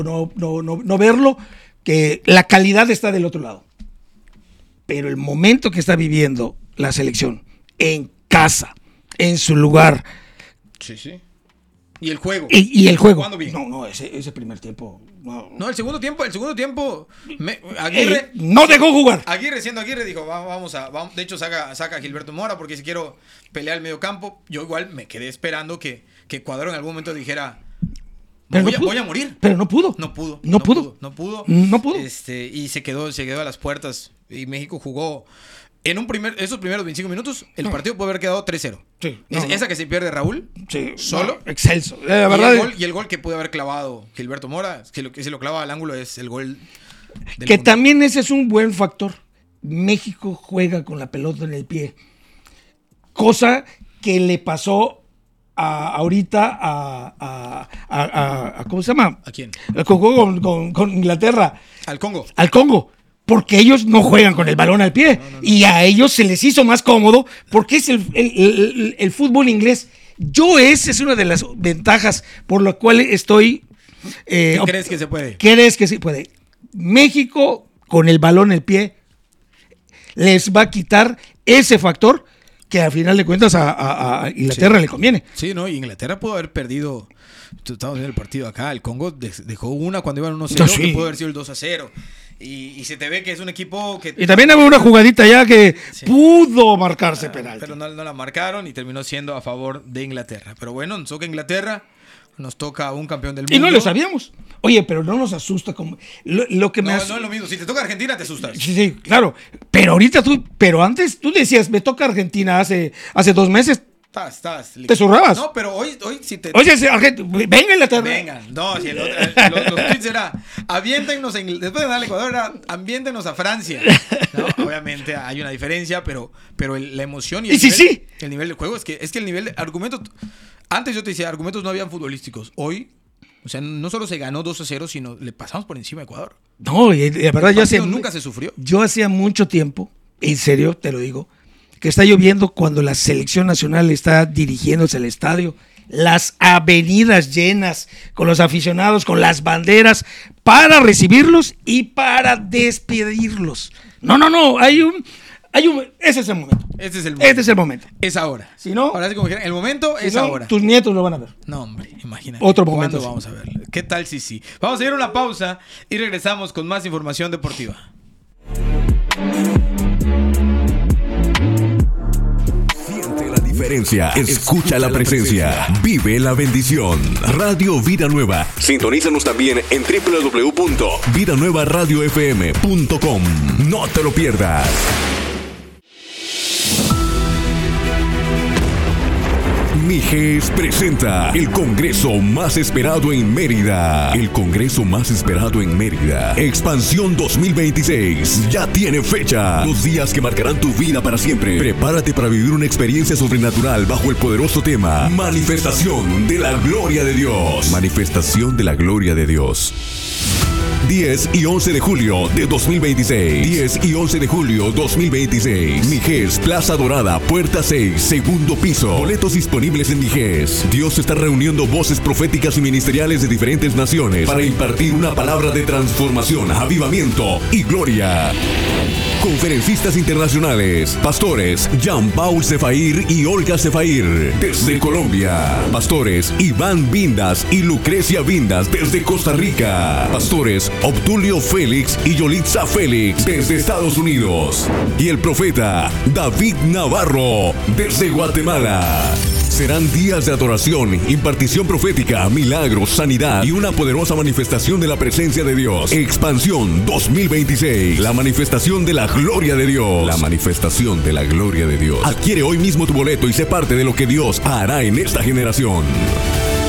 no verlo, que la calidad está del otro lado. Pero el momento que está viviendo la selección en casa, en su lugar. Sí. Y el juego. Y el juego. No, ese primer tiempo. No, el segundo tiempo. Aguirre. No dejó jugar. Aguirre dijo, vamos. De hecho, saca a Gilberto Mora porque si quiero pelear el medio campo. Yo igual me quedé esperando que Cuadro en algún momento dijera. Voy a morir. Pero no pudo. No pudo. Y se quedó a las puertas. Y México jugó. Esos primeros 25 minutos, el partido puede haber quedado 3-0. Sí, esa que se pierde Raúl, solo. Excelso. La verdad y el gol que puede haber clavado Gilberto Mora, que se lo clava al ángulo, es el gol del que mundo. También ese es un buen factor. México juega con la pelota en el pie. Cosa que le pasó ahorita a ¿cómo se llama? ¿A quién? Con Inglaterra. Al Congo. Porque ellos no juegan con el balón al pie. No. Y a ellos se les hizo más cómodo porque es el fútbol inglés. Esa es una de las ventajas por la cual estoy... ¿Crees que se puede? ¿Crees que se puede? México, con el balón al pie, les va a quitar ese factor que al final de cuentas a Inglaterra le conviene. Sí, no, y Inglaterra pudo haber perdido... Estamos viendo el partido acá. El Congo dejó una cuando iban 1-0, que pudo haber sido el 2-0. Y se te ve que es un equipo que... Y también había una jugadita ya que pudo marcarse penal. Pero no la marcaron y terminó siendo a favor de Inglaterra. Pero bueno, nos toca Inglaterra, nos toca un campeón del mundo. Y no lo sabíamos. Oye, pero no nos asusta como... Lo que no es lo mismo. Si te toca Argentina, te asustas. Sí, claro. Pero antes tú decías, me toca Argentina hace 2 meses. ¿Te zurrabas? No, pero hoy si te... Oye, venga Inglaterra. Venga, no, si los tweets era aviéntenos después de darle a Ecuador era aviéntenos a Francia. ¿No? Obviamente hay una diferencia, pero la emoción y el nivel de juego es que el nivel de argumentos. Antes yo te decía, argumentos no habían futbolísticos. Hoy, o sea, no solo se ganó 2-0, sino le pasamos por encima a Ecuador. No, y la verdad nunca se sufrió. Yo hacía mucho tiempo, en serio, te lo digo, que está lloviendo cuando la selección nacional está dirigiéndose al estadio, las avenidas llenas, con los aficionados, con las banderas, para recibirlos y para despedirlos. No, ese es el momento. Este es el momento. Es ahora. Si no, ahora sí como dijeron, el momento es ahora. Tus nietos lo van a ver. No, hombre, imagínate. Otro momento. ¿Cuándo vamos a ver? ¿Qué tal si sí? Vamos a ir a una pausa y regresamos con más información deportiva. Escucha la presencia. Vive la bendición. Radio Vida Nueva. Sintonízanos también en www.vidanuevaradiofm.com. No te lo pierdas. Mijes presenta el congreso más esperado en Mérida. El congreso más esperado en Mérida. Expansión 2026. Ya tiene fecha. 2 días que marcarán tu vida para siempre. Prepárate para vivir una experiencia sobrenatural bajo el poderoso tema Manifestación de la Gloria de Dios. Manifestación de la Gloria de Dios. 10 y 11 de julio de 2026. 10 y 11 de julio 2026. Mijes, Plaza Dorada, Puerta 6, segundo piso. Boletos disponibles en Mijes. Dios está reuniendo voces proféticas y ministeriales de diferentes naciones para impartir una palabra de transformación, avivamiento y gloria. Conferencistas internacionales, pastores Jean-Paul Sefair y Olga Sefair desde Colombia, pastores Iván Vindas y Lucrecia Vindas desde Costa Rica, pastores Obdulio Félix y Yolitza Félix desde Estados Unidos y el profeta David Navarro desde Guatemala. Serán días de adoración, impartición profética, milagros, sanidad y una poderosa manifestación de la presencia de Dios. Expansión 2026. La manifestación de la gloria de Dios. La manifestación de la gloria de Dios. Adquiere hoy mismo tu boleto y sé parte de lo que Dios hará en esta generación.